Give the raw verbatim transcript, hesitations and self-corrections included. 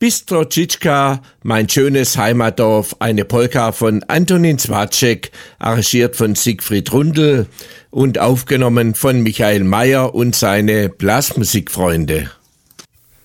Bystrzyca, mein schönes Heimatdorf, eine Polka von Antonin Zwaczek, arrangiert von Siegfried Rundl und aufgenommen von Michael Mayer und seine Blasmusikfreunde.